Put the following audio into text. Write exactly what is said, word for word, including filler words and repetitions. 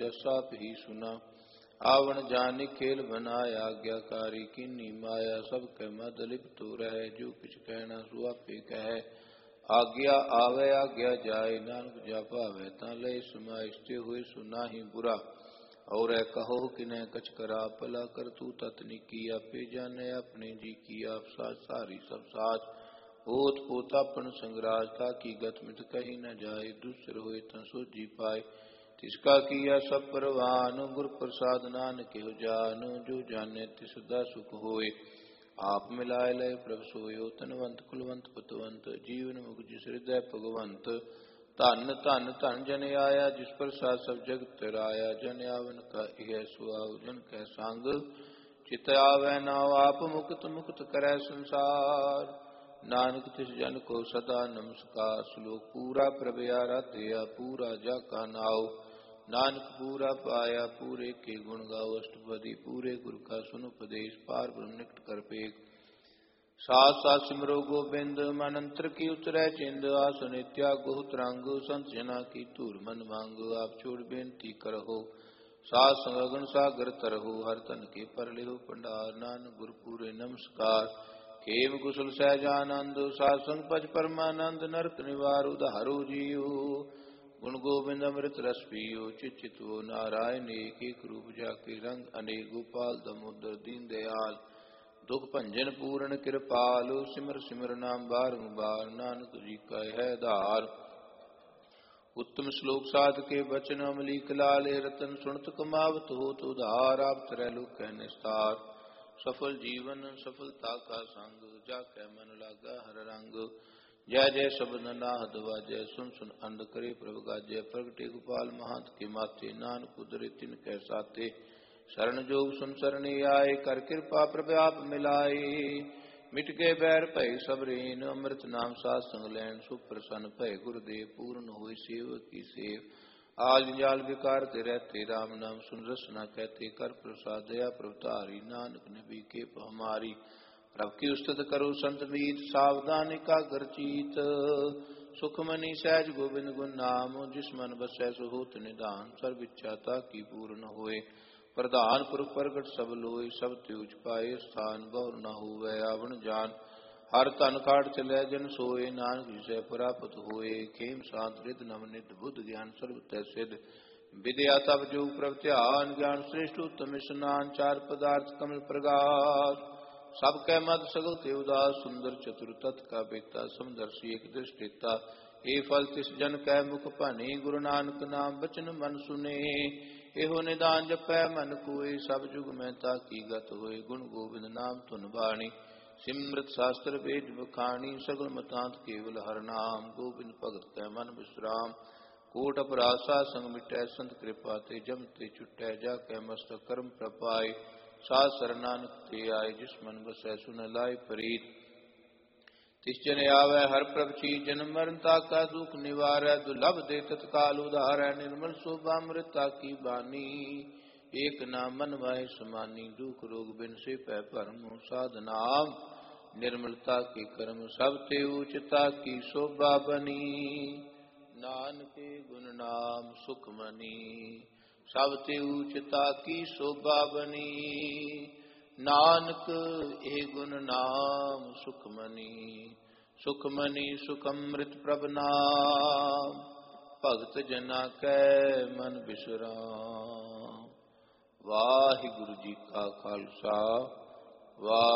Shop ही सुना। आवन जान खेल बनाया आज्ञाकारी कीनी माया। सब कह मद लिप्त रहे जो कुछ कहना सुआपे कह। आज्ञा आवे आज्ञा जाए नानक जा पावे ता लय समाय। स्थिर हुए सुना ही बुरा और कहो कि न कछ करा भला कर तू तत्नी की। आपे जाने अपने जी की आप साच सारी सब साच। होत पोतापन संगराज ताकि गत मित कही न जाए। दूसर हुए तं सोजी पाए तिसका किया सब परवान। गुर प्रसाद नानक हो जान जो जाने तिस सदा सुख होए। आप मिलाए लय प्रभ सोयो तनवंत कुलवंत पुतवंत। जीवन मुख जिस हृदय भगवंत। धन धन धन जन आया जिस प्रसाद सब जगत तराया। जन आवन का यह सुआव जन कह संग। चित आवे नाव आप मुक्त मुक्त करे संसार। नानक तिस जन को सदा नमस्कार। श्लोक पूरा प्रभ आराध्या पूरा जाका नाव। नानक पूरा पाया पूरे के गुण गाओ। अष्टपदी पूरे गुरु का सुन उपदेश पार ब्रह्म निकट कर पेख। साथ साथ सिमरो गोबिंद मन अंतर की उतरै चिंद। आसन त्यागो तरंग संत जना की धूर मन मांग। आप छोड़ बेनती करहो साथ संगन सागर तरहो। हर तन के पर लेहो पंडार नानक गुर पूरे नमस्कार। खेम कुशल सहजानंद साध संग पच परमानंद। नरक निवार उधारो जियो गुण गोविंद अमृत रस पियो। चित चितवो नारायण एक एक रूप जाके रंग अनेक। गोपाल दामोदर दीन दयाल दुख भंजन पूर्ण कृपाल। सिमर सिमर नाम बारंबार नानक जी का है धार। उत्तम श्लोक साध के वचन अमलीक लाल। रतन सुनत कमावत होत उधार। आप त्रैलोक कह निस्तार। सफल जीवन सफलता का संग जाकै मन लागा हर रंग। जय जय शब्द नाहद वाजय सुन सुन अंध करे प्रभ गाजय। प्रगटे गोपाल महंत के माथे नानक उदरे तिन कै साथे। शरण जोग सुन सरणे आए कर कृपा प्रभ आप मिलाए। मिट गए बैर भय सब रेन अमृत नाम साध संग लैन। सुप्रसन्न भय गुरुदेव पूर्ण हुई सेवक की सेव। आल जाल विकार ते रहते राम नाम सुन रसना कहते। कर प्रसाद दया प्रभुतारी नानक नबी के हमारी। प्रभ की उस्तत करो संत मीत सावधान एकाग्र चीत। सुखमनी सहज गोविंद गुण नाम। जिस मन बसै सो होत निधान। सर्व इच्छा की पूर्ण होए। प्रधान पुरख प्रगट सब लोय सब त्योज पाए स्थान। बहुर न होवै आवन जान हर तन काट चलै जन सोए। नानक जिसे प्राप्त होए खेम शांत रिद नव निध बुद्ध ज्ञान सर्व तै सिद्ध। विद्या तब जो प्रभ ध्यान ज्ञान श्रेष्ठ उत्तम स्नान। चार पदार्थ कमल प्रगास सब कै मद सगल के उदास। सुंदर चतुर तत् का बेता समदर्शी एक दृष्टिता। ए फल तिस जन कै मुख भाने गुरु नानक नाम बचन मन सुने। एहो निदान जपै मन कोय सब जुग में ताकी गत होए। गुण गोविंद नाम धुन बाणी सिमृत शास्त्र वेद बखानी। सगल मतांत केवल हर नाम गोविंद भगत कै मन विश्राम। कोट अपराध साध संग मिटै संत कृपा ते जम ते छुटै। जाकै मस्तक कर्म प्रपाय साध सरन नानक ते आए। जिस मन बसै सुन लाए प्रीत तिस जन आवे हर प्रभ चीज। जन्म मरण ताका दुख निवारै दुर्लभ दे तत्काल उधारै। निर्मल शोभामृता की बानी एक नाम मन वाहे समानी। दुख रोग बिन से पै भरम साधनाम। निर्मलता के कर्म सब ते उचता की शोभा बनी। नानक गुण नाम सुखमनी सब ते उचता की शोभा बनी। नानक ए गुण नाम सुखमनी सुखमनी सुखमृत प्रभ नाम। भगत जना कै मन विश्राम। वाहिगुरु जी का खालसा वाह।